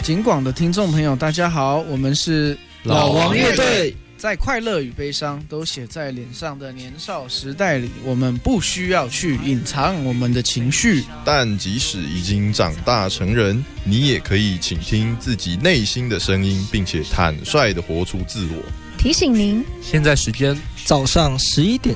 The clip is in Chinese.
警广的听众朋友，大家好，我们是老王乐队。 在快乐与悲伤都写在脸上的年少时代里，我们不需要去隐藏我们的情绪， 但即使已经长大成人，你也可以倾听自己内心的声音，并且坦率地活出自我。 提醒您， 现在时间早上11点